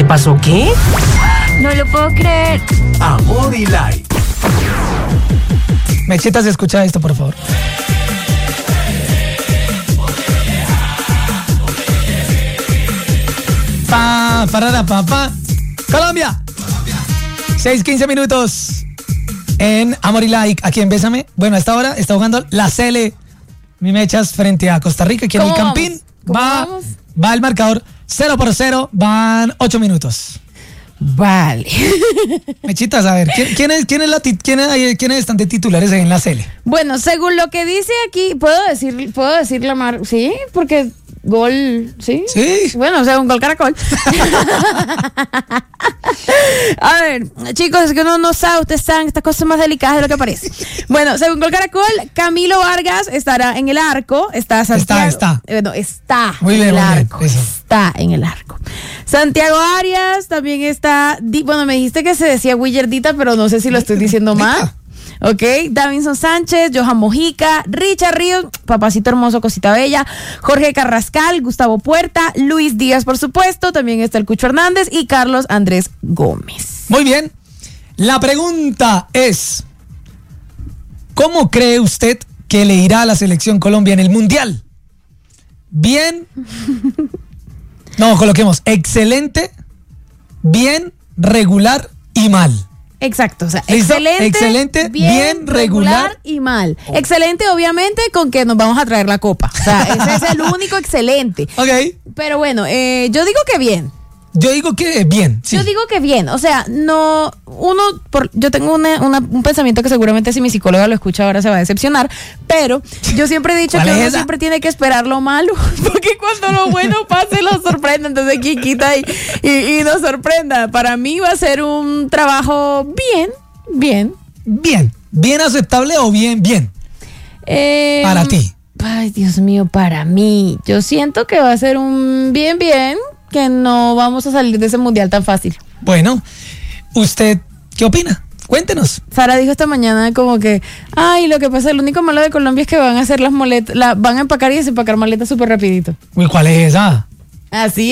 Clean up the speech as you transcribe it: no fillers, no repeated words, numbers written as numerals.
¿Qué pasó? ¿Qué? No lo puedo creer. Amor y Like. Mechitas, escucha esto, por favor. Pa. Colombia. 6:15 minutos en Amor y Like, aquí en Bésame. Bueno, a esta hora está jugando la Cele, mi Mechas, frente a Costa Rica, aquí en el Campín. Va el marcador 0-0, van 8 minutos. Vale. Mechitas, a ver, ¿quiénes están de titulares en la Cele? Bueno, según lo que dice aquí, ¿puedo decir la marca? Sí, porque gol, ¿sí? Sí. Bueno, o sea, un gol Caracol. A ver, chicos, es que uno no sabe, ustedes saben, estas cosas son más delicadas de lo que parece. Bueno, según Gol Caracol, Camilo Vargas estará en el arco. Está Santiago. Está. Bueno, está Muy en bien, el muy bien, arco. eso. Está en el arco. Santiago Arias también está. Bueno, me dijiste que se decía Willardita, pero no sé si lo estoy diciendo mal. Ok, Davinson Sánchez, Johan Mojica, Richard Ríos, papacito hermoso, cosita bella, Jorge Carrascal, Gustavo Puerta, Luis Díaz, por supuesto, también está el Cucho Hernández y Carlos Andrés Gómez. Muy bien. La pregunta es: ¿cómo cree usted que le irá a la selección Colombia en el Mundial? ¿Bien? No, coloquemos excelente, bien, regular y mal. Exacto, o sea, ¿Listo? excelente, bien, regular y mal. Excelente, obviamente, con que nos vamos a traer la copa. O sea, ese es el único excelente. Ok. Pero bueno, yo digo que bien. Yo digo que bien. Sí. Yo digo que bien, o sea, no, yo tengo un pensamiento que seguramente si mi psicóloga lo escucha ahora se va a decepcionar, pero yo siempre he dicho que uno siempre tiene que esperar lo malo, porque cuando lo bueno pase lo sorprenda, entonces quien quita y nos sorprenda. Para mí va a ser un trabajo Bien aceptable o bien. Para ti. Ay, Dios mío, para mí, yo siento que va a ser un bien, que no vamos a salir de ese mundial tan fácil. Bueno, ¿usted qué opina? Cuéntenos. Sara dijo esta mañana como que, ay, lo que pasa, el único malo de Colombia es que van a hacer las maletas, van a empacar y desempacar maletas súper rapidito. Uy, ¿cuál es esa? Así